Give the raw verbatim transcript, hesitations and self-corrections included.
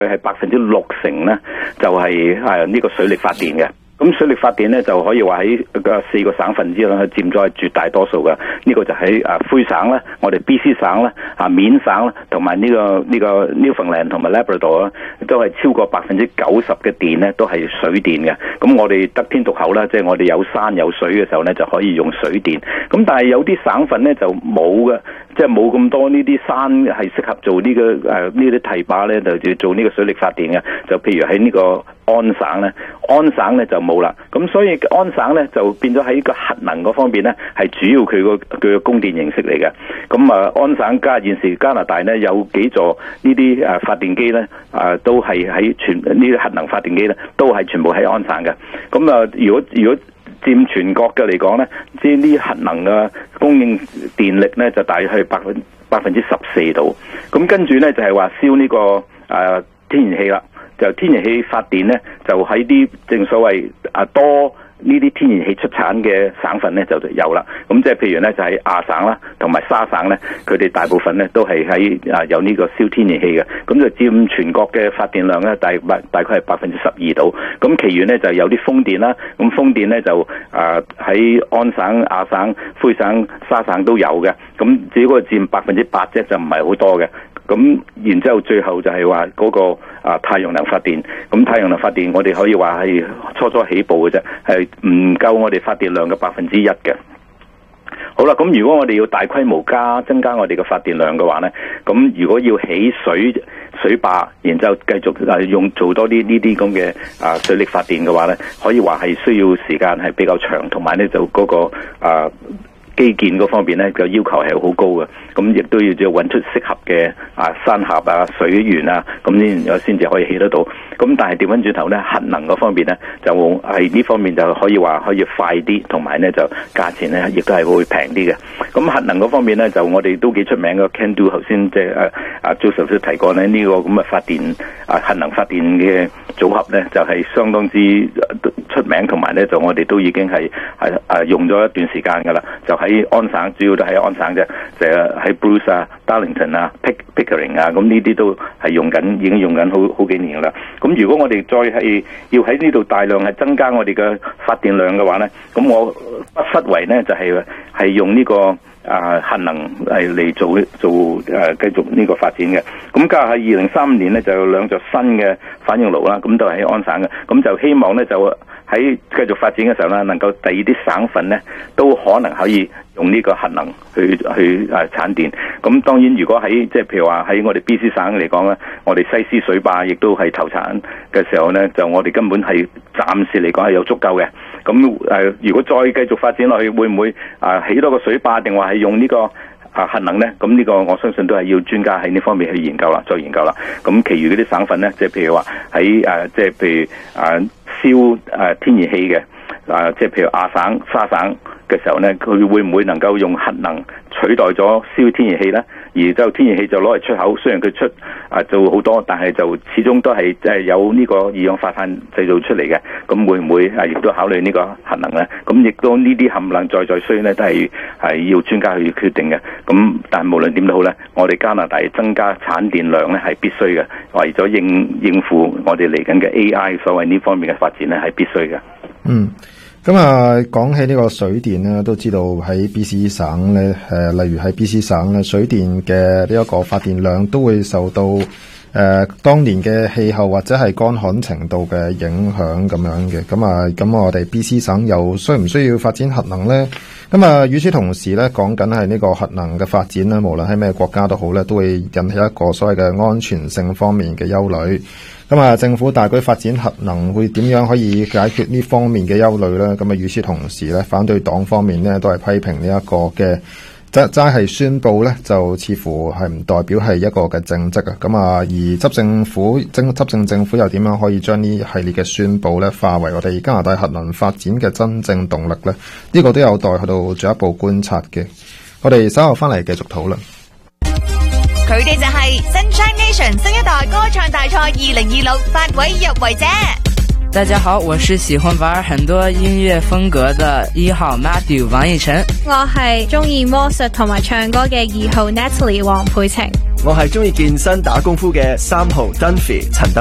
佢係百分之六成咧，就係誒呢個水力發電嘅。咁水力發電咧就可以話喺個四個省份之中係佔咗係絕大多數嘅。呢、這個就喺誒魁省啦，我哋 B C 省啦、啊緬省啦，同埋呢個呢、這個 Newfoundland 同埋 Labrador 啦，都係超過百分之九十嘅電咧都係水電嘅。咁我哋得天獨厚啦，即、就、係、是、我哋有山有水嘅時候咧就可以用水電。咁但係有啲省份咧就冇嘅，即係冇咁多呢啲山係適合做呢、這個誒呢啲堤壩咧，就要做呢個水力發電嘅。就譬如喺呢個安省咧，安省咧就冇啦。咁所以安省咧就變咗喺個核能嗰方面咧係主要佢個佢嘅供電形式嚟嘅。咁啊安省加現時加拿大咧有幾座呢啲誒發電機咧啊都係喺全呢啲核能發電機咧都係全部喺安省嘅。咁啊如果如果佔全國嘅嚟講咧，即係呢核能嘅供應電力咧就大約係百分百分之十四度。咁跟住咧就係話燒呢個誒天然氣啦。就天然氣發電咧，就喺啲正所謂啊多呢啲天然氣出產嘅省份咧就有啦。咁即係譬如咧就喺亞省啦，同埋沙省咧，佢哋大部分咧都係喺啊有呢個燒天然氣嘅。咁就佔全國嘅發電量咧，大大大概係百分之十二度。咁其餘咧就有啲風電啦。咁風電咧就啊喺安省、亞省、魁省、沙省都有嘅。咁只不過佔百分之八啫，就唔係好多嘅。咁然之後最後就係話嗰個啊太陽能發電，咁太陽能發電我哋可以話係初初起步嘅啫，係唔夠我哋發電量嘅百分之一嘅。好啦，咁如果我哋要大規模加增加我哋嘅發電量嘅話咧，咁如果要起水水壩，然之後繼續啊用做多啲呢啲咁嘅啊水力發電嘅話咧，可以話係需要時間係比較長，同埋咧就嗰個啊基建嗰方面咧嘅要求係好高嘅，咁亦都要要揾出適合嘅啊山峽啊水源啊，咁先有先至可以起得到。咁但係調翻轉頭咧，核能嗰方面咧就係呢方面就可以話可以快啲，同埋咧就價錢咧亦都係會平啲嘅。咁核能嗰方面咧就我哋都幾出名嘅 CANDO， 頭先即係誒阿 Joseph 都提過咧，呢、這個咁嘅發電啊核能發電嘅組合咧就係、是、相當之出名，同埋咧就我哋都已經係係誒用咗一段時間㗎啦，就喺安省，主要都喺安省啫，就喺 Bruce 啊、Darlington 啊、Pickering 啊，咁呢啲都係用緊，已經用緊好好幾年㗎啦。咁如果我哋再係要喺呢度大量係增加我哋嘅發電量嘅話咧，咁我不失為咧就係係用呢個啊核能係嚟做做誒繼續呢個發展嘅。咁加喺二零三五年咧就有兩座新嘅反應爐啦，咁都係喺安省嘅。咁就希望咧就喺繼續發展嘅時候咧，能夠第二啲省份咧都可能可以用呢個核能去去誒產電。咁當然如果喺即係譬如話喺我哋 B C 省嚟講咧，我哋西施水壩亦都係投產嘅時候咧，就我哋根本係暫時嚟講係有足夠嘅。咁誒、呃，如果再繼續發展落去，會唔會啊、呃、起多個水壩，定話係用呢、這個啊核能咧？咁呢個我相信都係要專家喺呢方面去研究啦，再研究啦。咁其餘嗰啲省份咧，即係譬如話喺誒，即係譬如啊燒誒天然氣嘅啊，即係譬如亞省、沙省嘅時候咧，佢會唔會能夠用核能取代咗燒天然氣咧？而之後天然氣就攞嚟出口，雖然佢出啊做好多，但係就始終都係即係有呢個二氧化碳製造出嚟嘅。咁會唔會啊？亦都考慮呢個核能咧？咁亦都呢啲冚唪唥在在需咧，都係係要專家去決定嘅。咁但係無論點都好咧，我哋加拿大增加產電量咧係必須嘅，為咗應應付我哋嚟緊嘅 A I 所謂呢方面嘅發展咧係必須嘅。 嗯。咁啊，講起呢個水電咧，都知道喺 B C 省咧，誒，例如喺 B C 省咧，水電嘅呢一個發電量都會受到誒、呃、當年嘅氣候或者係乾旱程度嘅影響咁樣嘅。咁啊，咁我哋 B C 省又需唔需要發展核能咧？咁啊，與此同時咧，講緊係呢個核能嘅發展咧，無論喺咩國家都好咧，都會引起一個所謂嘅安全性方面嘅憂慮。咁啊，政府大舉發展核能會點樣可以解決呢方面嘅憂慮咧？咁啊，與此同時咧，反對黨方面咧都係批評呢一個嘅齋齋係宣布咧，就似乎係唔代表係一個嘅政績啊。咁啊，而執政府政執政政府又點樣可以將呢系列嘅宣布咧化為我哋加拿大核能發展嘅真正動力咧？呢個都有待去到進一步觀察嘅。我哋稍後翻嚟繼續討論。 佢哋就係 Sunshine Nation 新一代歌唱大賽二零二六八位入圍者。 大家好，我是喜歡玩很多音樂風格的一號 Matthew 王奕晨。 我係中意魔術同埋唱歌嘅二號 Natalie 黃佩晴。 我係中意健身打功夫嘅三號 Dunphy 陳